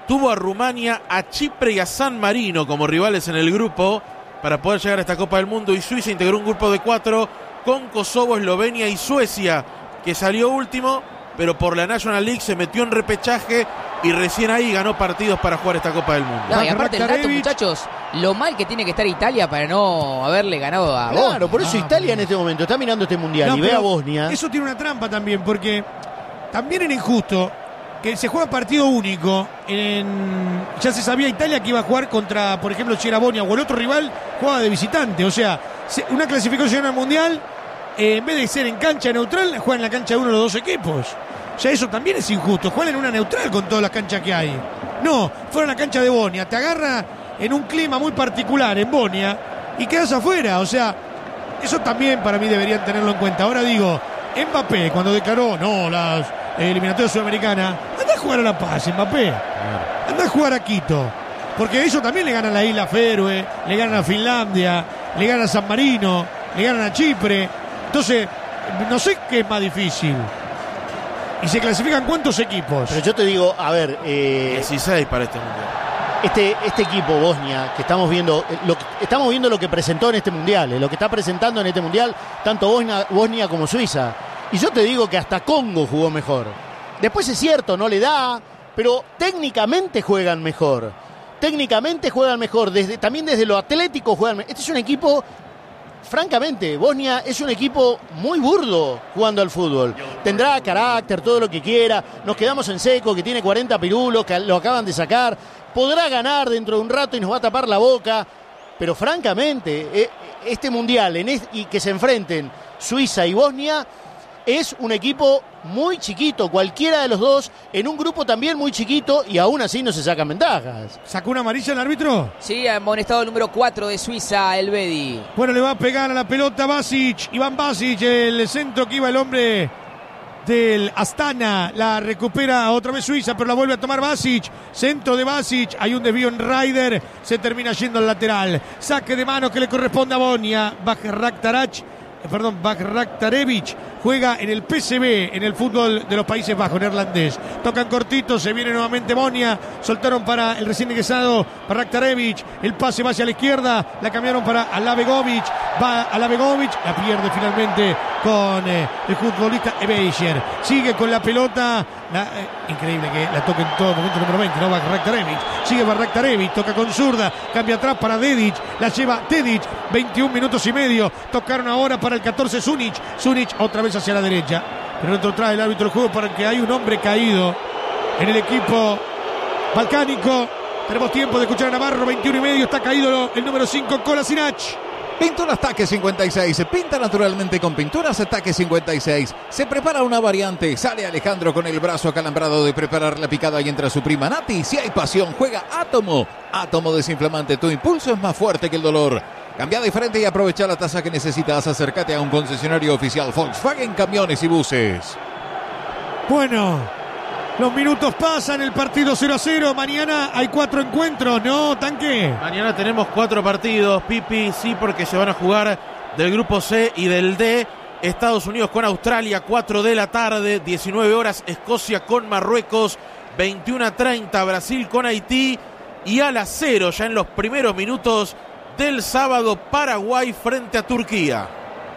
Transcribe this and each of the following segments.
tuvo a Rumania, a Chipre y a San Marino como rivales en el grupo para poder llegar a esta Copa del Mundo, y Suiza integró un grupo de 4 con Kosovo, Eslovenia y Suecia, que salió último, pero por la National League se metió en repechaje y recién ahí ganó partidos para jugar esta Copa del Mundo. No, y aparte el dato, muchachos, lo mal que tiene que estar Italia para no haberle ganado a Bosnia. Claro, por eso Italia en este momento está mirando este mundial y ve a Bosnia. Eso tiene una trampa también, porque también era injusto que se juega partido único. Ya se sabía Italia que iba a jugar contra, por ejemplo, si era Bosnia o el otro rival, jugaba de visitante. O sea, una clasificación al mundial, en vez de ser en cancha neutral, juegan en la cancha de uno de los dos equipos. O sea, eso también es injusto. Juegan en una neutral con todas las canchas que hay. No, fueron a la cancha de Bosnia. Te agarra en un clima muy particular en Bosnia y quedas afuera. O sea, eso también para mí deberían tenerlo en cuenta. Ahora digo, Mbappé, cuando declaró las eliminatorias sudamericanas, anda a jugar a La Paz, Mbappé. Anda a jugar a Quito. Porque ellos también le ganan a la Isla Feroe, le ganan a Finlandia, le ganan a San Marino, le ganan a Chipre. Entonces, no sé qué es más difícil. ¿Y se clasifican cuántos equipos? Pero yo te digo, a ver... 16 para este mundial. Este equipo, Bosnia, que estamos viendo lo que presentó en este mundial, lo que está presentando en este mundial, tanto Bosnia como Suiza. Y yo te digo que hasta Congo jugó mejor. Después es cierto, no le da, pero técnicamente juegan mejor. También desde lo atlético juegan mejor. Este es un equipo... Francamente, Bosnia es un equipo muy burdo jugando al fútbol. Tendrá carácter, todo lo que quiera. Nos quedamos en seco, que tiene 40 pirulos, que lo acaban de sacar. Podrá ganar dentro de un rato y nos va a tapar la boca. Pero francamente, este mundial y que se enfrenten Suiza y Bosnia es un equipo muy chiquito. Cualquiera de los dos en un grupo también muy chiquito y aún así no se sacan ventajas. ¿Sacó una amarilla el árbitro? Sí, amonestado el número 4 de Suiza, el Bedi. Bueno, le va a pegar a la pelota Iván Basic, el centro que iba el hombre del Astana. La recupera otra vez Suiza, pero la vuelve a tomar Basic. Centro de Basic, hay un desvío en Ryder, se termina yendo al lateral. Saque de mano que le corresponde a Bosnia. Bakraktarevic juega en el PSV, en el fútbol de los Países Bajos, neerlandés. Tocan cortito, se viene nuevamente Bosnia. Soltaron para el recién ingresado Bakraktarevic. El pase va hacia la izquierda, la cambiaron para Alavegovic. Va Alavegovic, la pierde finalmente con el futbolista Ebeijer. Sigue con la pelota. Increíble que la toque en todo momento número 20, ¿no? Bakraktarevic. Sigue Bakraktarevic, toca con zurda, cambia atrás para Dedic, la lleva Dedic, 21 minutos y medio. Tocaron ahora para el 14 Sunic otra vez hacia la derecha, pero otro trae el árbitro del juego para que hay un hombre caído en el equipo balcánico. Tenemos tiempo de escuchar a Navarro, 21 y medio, está caído el número 5, Kolasinac. Pinturas Taque 56, se pinta naturalmente con Pinturas Taque 56. Se prepara una variante, sale Alejandro con el brazo acalambrado de preparar la picada y entra su prima Nati. Si hay pasión, juega Átomo. Átomo desinflamante, tu impulso es más fuerte que el dolor. Cambia de frente y aprovecha la tasa que necesitas. Acércate a un concesionario oficial Volkswagen Camiones y Buses. Bueno, los minutos pasan, el partido 0-0. Mañana hay 4 encuentros, ¿no, Tanque? Mañana tenemos 4 partidos, Pipi, sí, porque se van a jugar del grupo C y del D. Estados Unidos con Australia, 4 de la tarde, 19 horas, Escocia con Marruecos, 21:30, Brasil con Haití, y a las 0, ya en los primeros minutos del sábado, Paraguay frente a Turquía.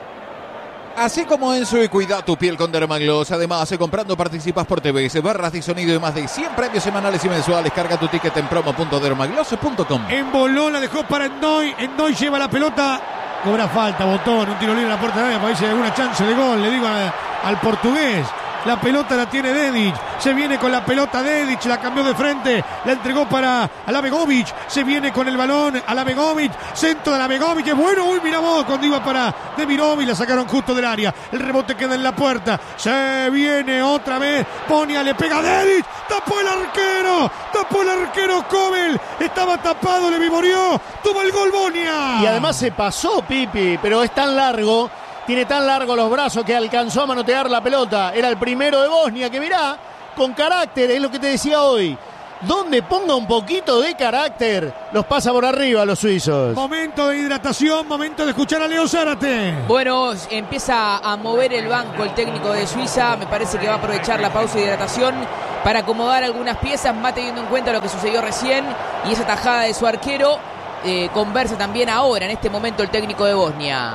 Así como Enzo y cuida tu piel con Dermagloss. Además, comprando participas por TVS, barras de sonido y más de 100 premios semanales y mensuales. Carga tu ticket en promo.dermagloss.com. Emboló, la dejó para Endoy. Endoy lleva la pelota. Cobra falta, Botón, un tiro libre en la puerta de área. Parece alguna chance de gol, le digo al portugués. La pelota la tiene Dedic. Se viene con la pelota Dedic. La cambió de frente. La entregó para Alavegovic. Se viene con el balón Alavegovic. Centro de Alavegovic. Es bueno. Uy, mira vos. Cuando iba para Demirovic. La sacaron justo del área. El rebote queda en la puerta. Se viene otra vez. Bonia le pega a Dedic. Tapó el arquero. Kobel. Estaba tapado. Le vivoreó. Tuvo el gol Bonia. Y además se pasó, Pipi. Pero es tan largo. Tiene tan largo los brazos que alcanzó a manotear la pelota. Era el primero de Bosnia que, mirá, con carácter, es lo que te decía hoy. Donde ponga un poquito de carácter, los pasa por arriba los suizos. Momento de hidratación, momento de escuchar a Leo Zárate. Bueno, empieza a mover el banco el técnico de Suiza. Me parece que va a aprovechar la pausa de hidratación para acomodar algunas piezas, más teniendo en cuenta lo que sucedió recién y esa tajada de su arquero. Conversa también ahora, en este momento, el técnico de Bosnia.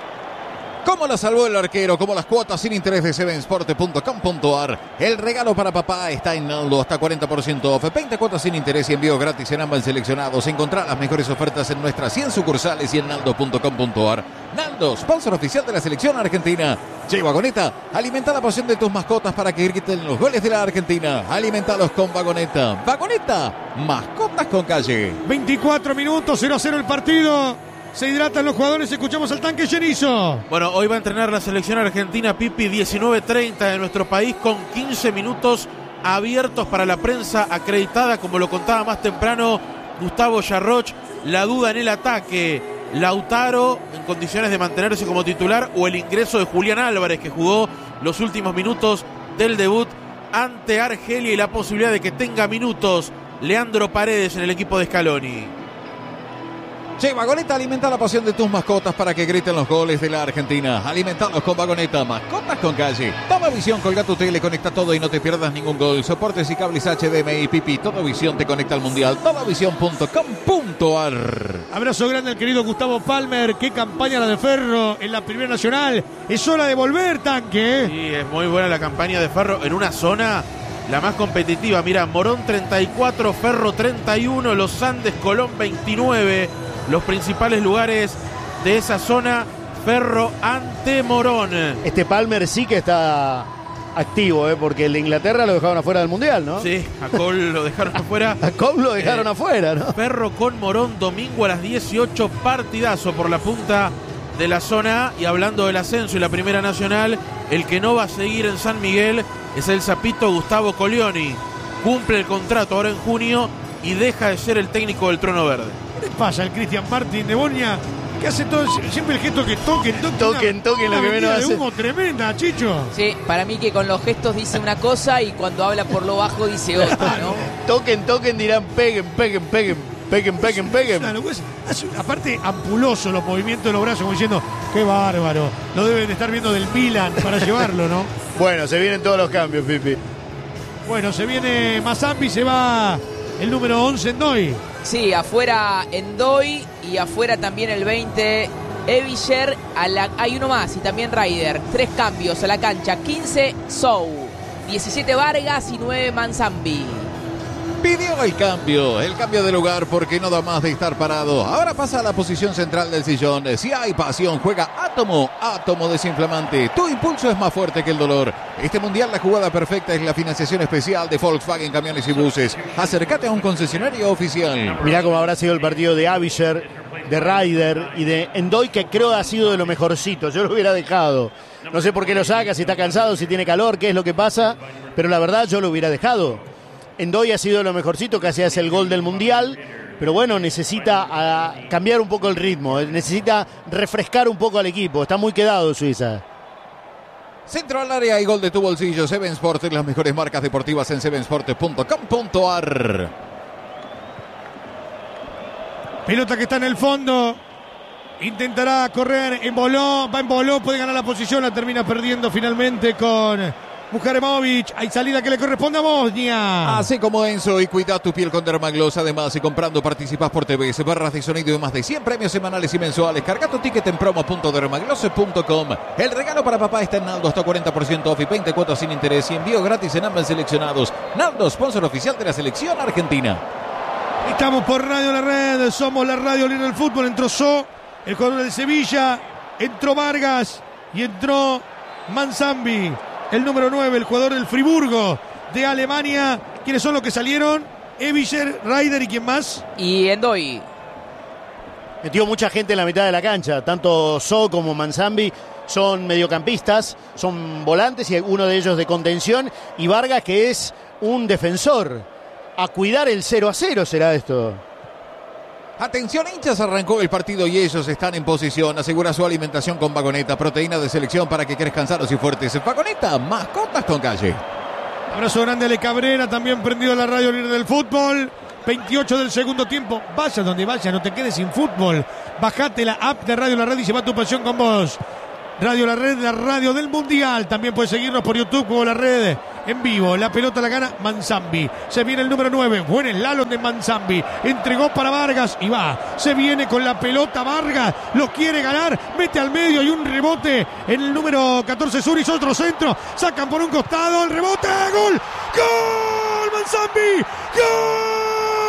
¿Cómo la salvó el arquero? Como las cuotas sin interés de sevensport.com.ar. El regalo para papá está en Naldo, hasta 40% off. 20 cuotas sin interés y envío gratis en ambos seleccionados. Encontrá las mejores ofertas en nuestras 100 sucursales y en naldo.com.ar. Naldo, sponsor oficial de la selección argentina. Che, Vagoneta, alimenta la pasión de tus mascotas para que griten los goles de la Argentina. Alimentalos con Vagoneta. Vagoneta, mascotas con calle. 24 minutos, 0-0 el partido. Se hidratan los jugadores, escuchamos al Tanque Cherizo. Bueno, hoy va a entrenar la selección argentina, Pipi, 19:30 de nuestro país, con 15 minutos abiertos para la prensa acreditada, como lo contaba más temprano Gustavo Yarroch. La duda en el ataque, Lautaro en condiciones de mantenerse como titular, o el ingreso de Julián Álvarez, que jugó los últimos minutos del debut ante Argelia, y la posibilidad de que tenga minutos Leandro Paredes en el equipo de Scaloni. Che, Vagoneta, alimenta la pasión de tus mascotas para que griten los goles de la Argentina. Alimentalos con Vagoneta, mascotas con calle. Toma Visión, colga tu tele, conecta todo y no te pierdas ningún gol. Soportes y cables HDMI, Pipi. Todo Visión te conecta al Mundial. Todovision.com.ar. Abrazo grande al querido Gustavo Palmer. Qué campaña la de Ferro en la Primera Nacional. Es hora de volver, Tanque. Sí, es muy buena la campaña de Ferro en una zona la más competitiva. Mira, Morón 34, Ferro 31, Los Andes, Colón 29. Los principales lugares de esa zona, Ferro ante Morón. Este Palmer sí que está activo, porque el de Inglaterra lo dejaron afuera del Mundial, ¿no? Sí, a Cole lo dejaron afuera. A Cole lo dejaron afuera, ¿no? Ferro con Morón, domingo a las 18, partidazo por la punta de la zona A. Y hablando del ascenso y la Primera Nacional, el que no va a seguir en San Miguel es el zapito Gustavo Colioni. Cumple el contrato ahora en junio y deja de ser el técnico del Trono Verde. ¿Qué le pasa al Cristian Martín de Bosnia? Que hace todo, siempre el gesto que toquen, lo que menos hace. De humo tremenda, Chicho. Sí, para mí que con los gestos dice una cosa y cuando habla por lo bajo dice otra, ¿no? Toquen, dirán peguen. Aparte, ampuloso los movimientos de los brazos, como diciendo, qué bárbaro. Lo deben de estar viendo del Milan para llevarlo, ¿no? Bueno, se vienen todos los cambios, Pipi. Bueno, se viene Mazambi, se va el número 11 Endoy. Sí, afuera Endoy y afuera también el 20 Evischer. Hay uno más y también Ryder. 3 cambios a la cancha. 15 Sou, 17 Vargas y 9 Manzambi. Pidió el cambio de lugar porque no da más de estar parado. Ahora pasa a la posición central del sillón. Si hay pasión, juega Átomo desinflamante. Tu impulso es más fuerte que el dolor. Este mundial, la jugada perfecta es la financiación especial de Volkswagen Camiones y Buses. Acércate a un concesionario oficial. Mirá cómo habrá sido el partido de Avisher, de Ryder y de Endoy, que creo ha sido de lo mejorcito. Yo lo hubiera dejado. No sé por qué lo saca, si está cansado, si tiene calor, qué es lo que pasa, pero la verdad yo lo hubiera dejado. Endoy ha sido lo mejorcito, casi hace el gol del Mundial, pero bueno, necesita cambiar un poco el ritmo, necesita refrescar un poco al equipo, está muy quedado Suiza. Centro al área y gol de tu bolsillo. Seven Sport, las mejores marcas deportivas en sevensport.com.ar. Pelota que está en el fondo, intentará correr, emboló, puede ganar la posición, la termina perdiendo finalmente con Mujaremovic. Hay salida que le corresponde a Bosnia. Así como Enzo, y cuida tu piel con Dermagloss. Además, si comprando participas por TV, barras de sonido y más de 100 premios semanales y mensuales. Carga tu ticket en promo.dermagloss.com. El regalo para papá está en Naldo, hasta 40% off y 20 cuotas sin interés y envío gratis en ambos seleccionados. Naldo, sponsor oficial de la selección argentina. Estamos por Radio La Red, somos la radio líder del fútbol. Entró So, el jugador del Sevilla, entró Vargas y entró Manzambi. El número 9, el jugador del Friburgo de Alemania. ¿Quiénes son los que salieron? Evischer, Ryder y ¿quién más? Y Endoy. Metió mucha gente en la mitad de la cancha. Tanto So como Manzambi son mediocampistas, son volantes y uno de ellos de contención. Y Vargas, que es un defensor. A cuidar el 0-0 será esto. Atención, hinchas, arrancó el partido y ellos están en posición. Asegura su alimentación con Vagoneta, proteína de selección para que crezcan sanos y fuertes. Vagoneta, mascotas con calle. Abrazo grande a Le Cabrera, también prendido a la radio líder del fútbol. 28 del segundo tiempo. Vaya donde vaya, no te quedes sin fútbol. Bajate la app de Radio La Red y lleva tu pasión con vos. Radio La Red, la radio del Mundial. También puedes seguirnos por YouTube como La Red. en vivo. La pelota la gana Manzambi. Se viene el número 9. Buen slalom de Manzambi. Entregó para Vargas y va. Se viene con la pelota Vargas. Lo quiere ganar. Mete al medio y un rebote en el número 14 Zurich. Otro centro. Sacan por un costado. El rebote. ¡Gol! ¡Gol! Manzambi. ¡Gol!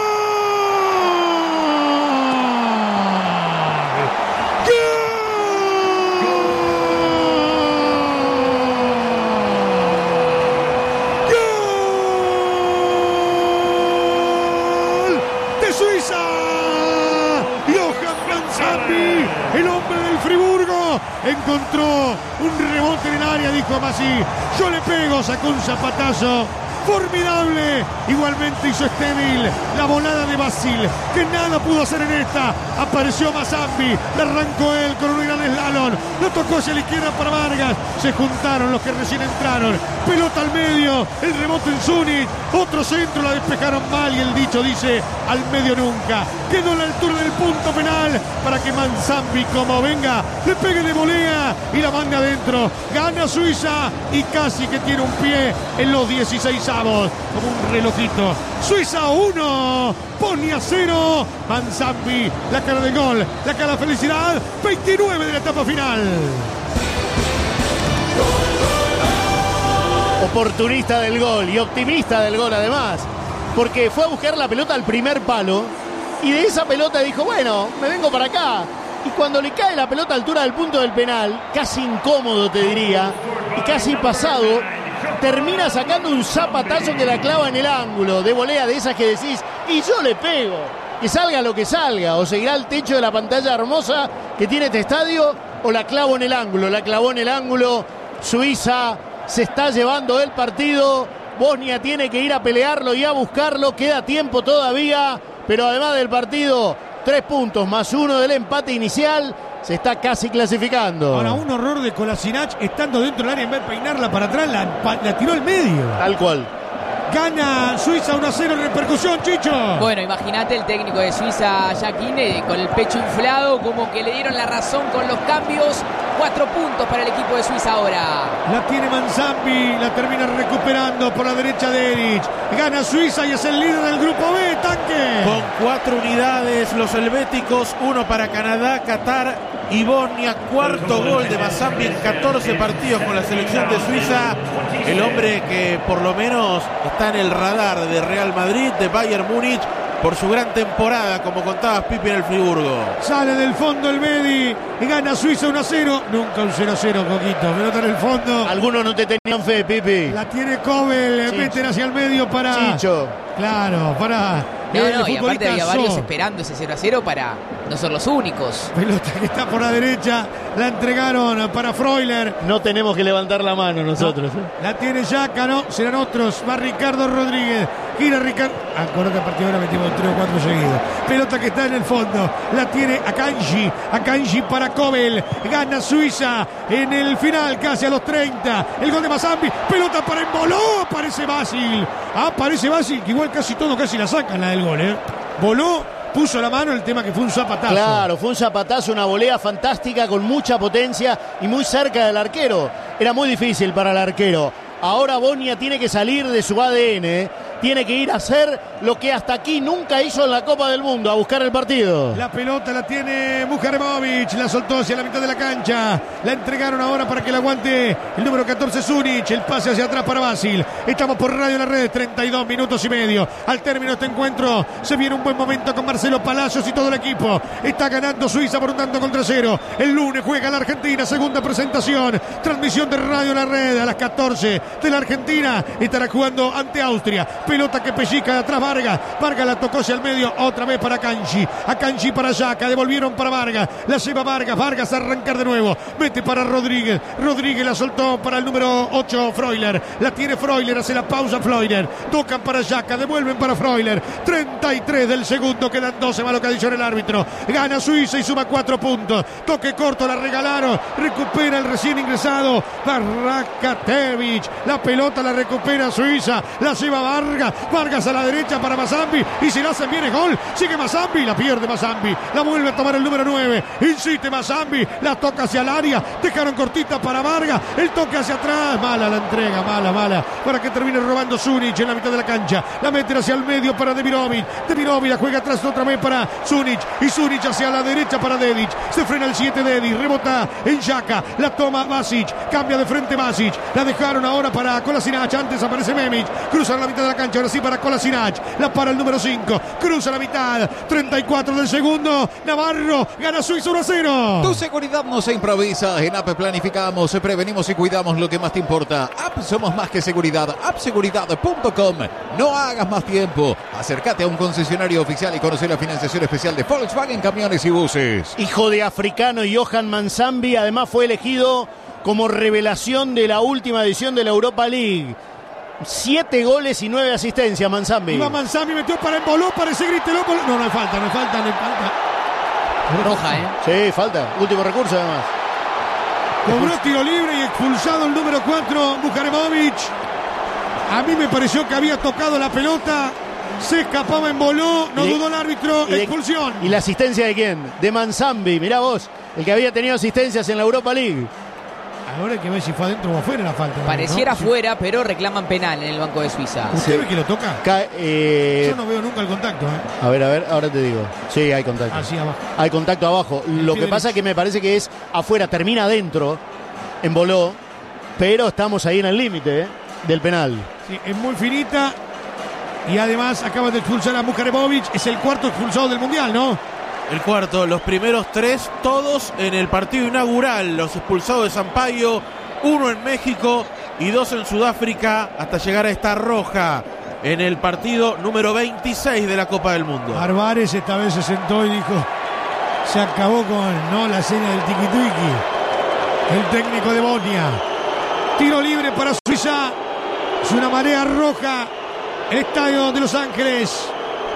El hombre del Friburgo encontró un rebote en el área, dijo Masí. Yo le pego, sacó un zapatazo formidable. Igualmente hizo estéril la volada de Basil, que nada pudo hacer en esta. Apareció Manzambi, la arrancó él con un gran slalom. Lo tocó hacia la izquierda para Vargas. Se juntaron los que recién entraron. Pelota al medio, el rebote en Zunich. Otro centro, la despejaron mal y el dicho dice: al medio nunca. Quedó a la altura del punto penal para que Manzambi, como venga, le pegue de volea y la manga adentro. Gana Suiza y casi que tiene un pie en los 16avos, como un relojito. Suiza 1, Bosnia 0. Manzambi, la cara del gol, la cara de felicidad. 29 de la etapa final. Oportunista del gol y optimista del gol además, porque fue a buscar la pelota al primer palo y de esa pelota dijo: bueno, me vengo para acá. Y cuando le cae la pelota a altura del punto del penal, casi incómodo te diría, y casi pasado, termina sacando un zapatazo que la clava en el ángulo, de volea de esas que decís: y yo le pego, que salga lo que salga, o seguirá el techo de la pantalla hermosa que tiene este estadio, o la clavo en el ángulo. La clavó en el ángulo. Suiza se está llevando el partido. Bosnia tiene que ir a pelearlo y a buscarlo. Queda tiempo todavía, pero además del partido, 3 puntos más 1 del empate inicial. Se está casi clasificando. Ahora, un horror de Kolasinac estando dentro del área, en vez de peinarla para atrás, la tiró al medio. Tal cual. Gana Suiza 1-0 en repercusión, Chicho. Bueno, imagínate el técnico de Suiza, Jacquine, con el pecho inflado, como que le dieron la razón con los cambios. 4 puntos para el equipo de Suiza ahora. La tiene Manzambi, la termina recuperando por la derecha de Erich. Gana Suiza y es el líder del grupo B, tanque. Con 4 unidades los helvéticos, 1 para Canadá, Qatar y Bosnia. 4º gol de Manzambi en 14 partidos con la selección de Suiza. El hombre que por lo menos está en el radar de Real Madrid, de Bayern Múnich, por su gran temporada, como contabas, Pipi, en el Friburgo. Sale del fondo el Bedi y gana Suiza 1-0. Nunca un 0-0, Coquito. Pelota en el fondo. Algunos no te tenían fe, Pipi. La tiene Kobel. Chicho. Meten hacia el medio para... Chicho. Claro, para... No, y aparte había varios esperando ese 0-0 para no ser los únicos. Pelota que está por la derecha. La entregaron para Freuler. No tenemos que levantar la mano nosotros. La tiene Yaka, no, serán otros. Va Ricardo Rodríguez. Gira Ricardo. Acuérdate, el partido ahora metimos 3 o 4 seguidos. Pelota que está en el fondo. La tiene Akanji. Akanji para Kobel. Gana Suiza en el final, casi a los 30. El gol de Manzambi. Pelota para Emboló. Aparece Basil. Aparece Basil, que igual casi todos casi la sacan la del gol, Voló, puso la mano, el tema que fue un zapatazo. Claro, fue un zapatazo, una volea fantástica con mucha potencia y muy cerca del arquero. Era muy difícil para el arquero. Ahora Bosnia tiene que salir de su ADN, tiene que ir a hacer lo que hasta aquí nunca hizo en la Copa del Mundo, a buscar el partido. La pelota la tiene Muharemovic, la soltó hacia la mitad de la cancha, la entregaron ahora para que la aguante el número 14 Zunich, el pase hacia atrás para Basil. Estamos por Radio La Red, 32 minutos y medio. Al término de este encuentro se viene un buen momento con Marcelo Palacios y todo el equipo. Está ganando Suiza por un tanto contra 0. El lunes juega la Argentina, segunda presentación, transmisión de Radio La Red a las 14 de la Argentina. Estará jugando ante Austria. Pelota que pellica de atrás Vargas. Vargas la tocó hacia el medio. Otra vez para Akanji. Akanji para Yaka. Devolvieron para Vargas. La lleva Vargas. Vargas a arrancar de nuevo. Mete para Rodríguez. Rodríguez la soltó para el número 8 Freuler. La tiene Freuler. Hace la pausa Freuler. Tocan para Yaka. Devuelven para Freuler. 33 del segundo. Quedan 12 más lo que ha dicho el árbitro. Gana Suiza y suma 4 puntos. Toque corto. La regalaron. Recupera el recién ingresado Barrakatevich. La pelota la recupera Suiza. La lleva Vargas. Vargas. Vargas a la derecha para Mazambi. Y si la hacen bien es gol. Sigue Mazambi. La pierde Mazambi. La vuelve a tomar el número 9. Insiste Mazambi. La toca hacia el área. Dejaron cortita para Vargas. El toque hacia atrás. Mala la entrega. Mala. Para que termine robando Zunic en la mitad de la cancha. La meten hacia el medio para Demirovic. Demirovic la juega atrás otra vez para Zunic. Y Zunic hacia la derecha para Dedic. Se frena el 7 Dedic. Rebota en Xhaka. La toma Vasic. Cambia de frente Vasic. La dejaron ahora para Kolasinac. Antes aparece Memic. Cruza la mitad de la cancha. Ahora sí para Kolasinac. La para el número 5. Cruza la mitad. 34 del segundo. Navarro. Gana Suiza 1-0. Tu seguridad no se improvisa. En AP planificamos, prevenimos y cuidamos lo que más te importa. App somos más que seguridad. Appseguridad.com. No hagas más tiempo. Acércate a un concesionario oficial y conoce la financiación especial de Volkswagen Camiones y Buses. Hijo de africano, Johan Manzambi, además fue elegido como revelación de la última edición de la Europa League. 7 goles y 9 asistencias, Manzambi. Iba Manzambi, metió para Emboló, parece Griteló. No hay falta. Roja, Sí, falta. Último recurso, además. Cobró tiro libre y expulsado el número 4, Bukharemovic. A mí me pareció que había tocado la pelota. Se escapaba Emboló, no dudó el árbitro, expulsión. ¿Y la asistencia de quién? De Manzambi, mirá vos, el que había tenido asistencias en la Europa League. Ahora hay que ver si fue adentro o afuera la falta. Pareciera ¿no? fuera, pero reclaman penal en el banco de Suiza. ¿Usted ve que lo toca? Yo no veo nunca el contacto. A ver, ahora te digo. Sí, hay contacto. Así abajo. Hay contacto abajo. Lo que pasa es que me parece que es afuera, termina adentro, Emboló, pero estamos ahí en el límite del penal. Sí, es muy finita. Y además acaba de expulsar a Bukharemovic. Es el cuarto expulsado del Mundial, ¿no? El cuarto, los primeros 3, todos en el partido inaugural. Los expulsados de Sampaio, 1 en México y 2 en Sudáfrica, hasta llegar a esta roja en el partido número 26 de la Copa del Mundo. Álvarez esta vez se sentó y dijo: se acabó con la seña del tiquituiqui. El técnico de Bosnia. Tiro libre para Suiza. Es una marea roja. El estadio de Los Ángeles.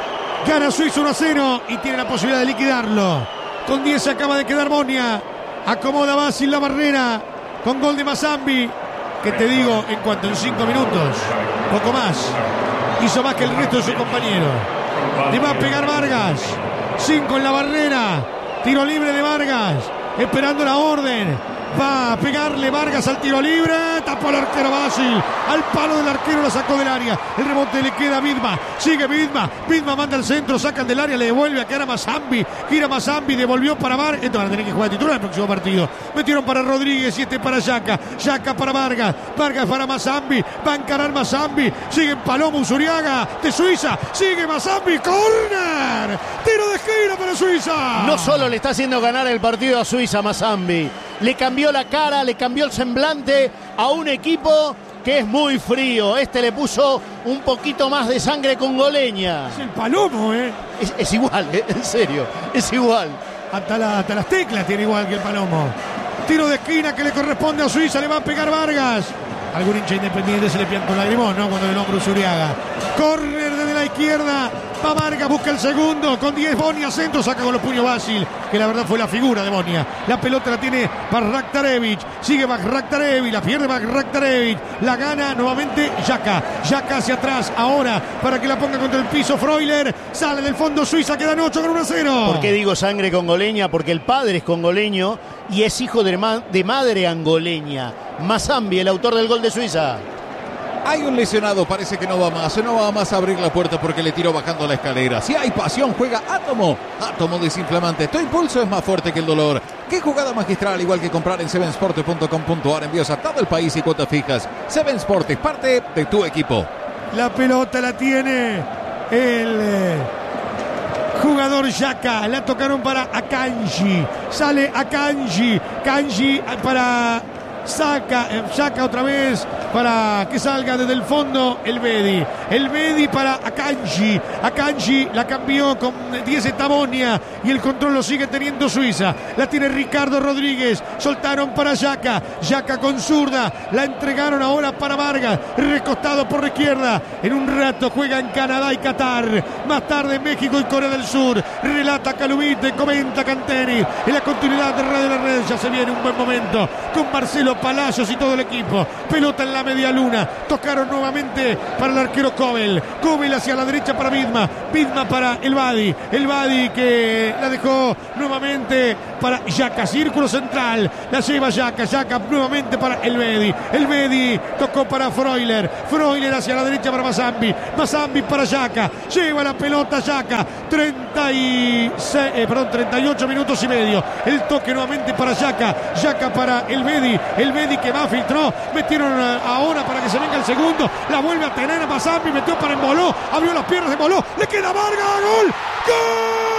Gana Suiza 1-0 y tiene la posibilidad de liquidarlo. Con 10 se acaba de quedar Bosnia. Acomoda Vasil la barrera. Con gol de Mazambi. Que te digo, en cuanto en 5 minutos. Poco más. Hizo más que el resto de su compañero. Le va a pegar Vargas. 5 en la barrera. Tiro libre de Vargas. Esperando la orden. Va a pegarle Vargas al tiro libre. Tapó el arquero Vasil. Al palo del arquero la sacó del área. El rebote le queda a Vidma. Sigue Vidma. Vidma manda al centro. Sacan del área. Le devuelve a que era Mazambi. Gira Mazambi. Devolvió para Vargas. Esto van a tener que jugar titular el próximo partido. Metieron para Rodríguez y para Xhaka. Xhaka para Vargas. Vargas para Mazambi. Va a encarar Mazambi. Sigue Palomo Uzuriaga de Suiza. Sigue Mazambi. ¡Corner! Tiro de esquina para Suiza. No solo le está haciendo ganar el partido a Suiza, Mazambi. Le cambió la cara, le cambió el semblante a un equipo que es muy frío. Este le puso un poquito más de sangre congoleña. Es el Palomo, Es igual, en serio, es igual. Hasta las teclas tiene igual que el Palomo. Tiro de esquina que le corresponde a Suiza, le va a pegar Vargas. Algún hincha independiente se le pianta un lagrimón, ¿no? Cuando le nombra Uzuriaga. Córner desde la izquierda. Va Vargas, busca el segundo. Con 10 Bosnia, centro, saca con los puños Vasil, que la verdad fue la figura de Bosnia. La pelota la tiene Bakhraktarevic. Sigue Bakhraktarevic, la pierde Bakhraktarevic. La gana nuevamente Xhaka. Xhaka hacia atrás ahora para que la ponga contra el piso Freuler. Sale del fondo Suiza, quedan 8 con 1-0. ¿Por qué digo sangre congoleña? Porque el padre es congoleño y es hijo de madre angoleña. Mazambi, el autor del gol de Suiza. Hay un lesionado, parece que no va más a abrir la puerta porque le tiró bajando la escalera. Si hay pasión, juega Átomo. Átomo desinflamante. Tu impulso es más fuerte que el dolor. Qué jugada magistral, igual que comprar en sevensport.com.ar. Envíos a todo el país y cuotas fijas. Seven Sport es parte de tu equipo. La pelota la tiene el jugador Xhaka. La tocaron para Akanji. Sale Akanji. Kanji para Xhaka otra vez para que salga desde el fondo el Bedi para Akanji. Akanji la cambió con 10 Bosnia y el control lo sigue teniendo Suiza. La tiene Ricardo Rodríguez. Soltaron para Xhaka con zurda. La entregaron ahora para Vargas, recostado por la izquierda. En un rato juega en Canadá y Qatar. Más tarde México y Corea del Sur. Relata Calumite, comenta Canteri. En la continuidad de Radio La Red ya se viene un buen momento con Marcelo Palacios y todo el equipo. Pelota en la media luna. Tocaron nuevamente para el arquero Kobel. Kobel hacia la derecha para Vidma. Vidma para el Badi. El Badi que la dejó nuevamente para Xhaka. Círculo central. La lleva Xhaka. Xhaka nuevamente para el Bedi. El Bedi tocó para Freuler. Freuler hacia la derecha para Mazambi. Mazambi para Xhaka. Lleva la pelota Xhaka. 38 minutos y medio. El toque nuevamente para Xhaka. Xhaka para el Bedi. El Bedi que va, filtró. Metieron ahora para que se venga el segundo. La vuelve a tener a Mazambi. Metió para Embolo. Abrió las piernas de Embolo. Le queda Vargas. ¡Gol! ¡Gol!